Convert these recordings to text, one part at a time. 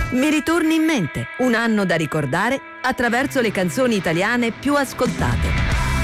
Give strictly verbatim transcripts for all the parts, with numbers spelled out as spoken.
Mi ritorni in mente, un anno da ricordare attraverso le canzoni italiane più ascoltate.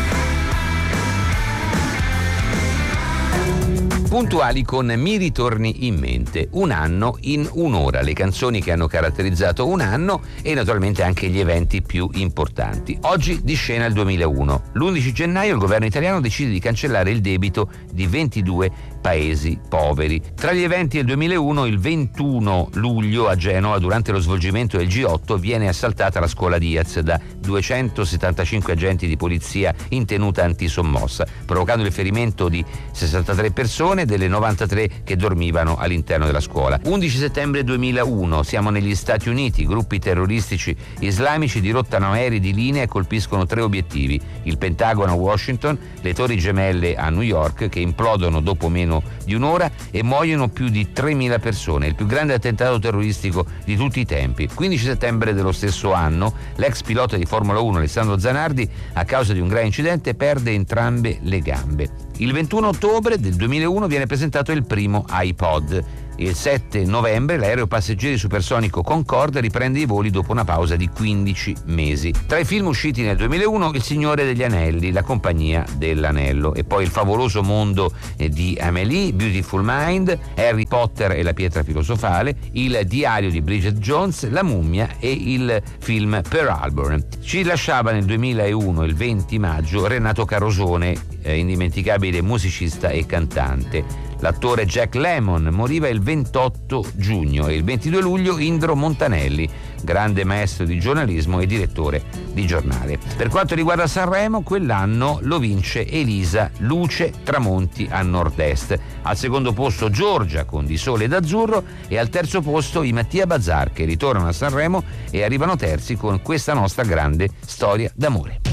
Puntuali con Mi ritorni in mente, un anno in un'ora, le canzoni che hanno caratterizzato un anno e naturalmente anche gli eventi più importanti. Oggi di scena il duemilauno. L'undici gennaio il governo italiano decide di cancellare il debito di ventidue paesi poveri. Tra gli eventi del duemilauno, il ventuno luglio a Genova, durante lo svolgimento del G otto, viene assaltata la scuola Diaz da duecentosettantacinque agenti di polizia in tenuta antisommossa, provocando il ferimento di sessantatré persone, delle novantatré che dormivano all'interno della scuola. undici settembre duemilauno, siamo negli Stati Uniti. Gruppi terroristici islamici dirottano aerei di linea e colpiscono tre obiettivi: il Pentagono a Washington, le Torri Gemelle a New York, che implodono dopo meno di un'ora e muoiono più di tremila persone, il più grande attentato terroristico di tutti i tempi. quindici settembre dello stesso anno, l'ex pilota di Formula uno Alessandro Zanardi, a causa di un grave incidente, perde entrambe le gambe. Il ventuno ottobre del duemilauno viene presentato il primo iPod. Il sette novembre l'aereo passeggeri supersonico Concorde riprende i voli dopo una pausa di quindici mesi. Tra i film usciti nel duemilauno, Il Signore degli Anelli, La Compagnia dell'Anello, e poi Il favoloso mondo di Amélie, Beautiful Mind, Harry Potter e la pietra filosofale, Il diario di Bridget Jones, La mummia e il film Pearl Harbor. Ci lasciava nel duemilauno, il venti maggio, Renato Carosone, eh, indimenticabile musicista e cantante. L'attore Jack Lemmon moriva il ventotto giugno e il ventidue luglio Indro Montanelli, grande maestro di giornalismo e direttore di giornale. Per quanto riguarda Sanremo, quell'anno lo vince Elisa, Luce tramonti a nord-est. Al secondo posto Giorgia con Di Sole ed Azzurro e al terzo posto i Mattia Bazar, che ritornano a Sanremo e arrivano terzi con Questa nostra grande storia d'amore.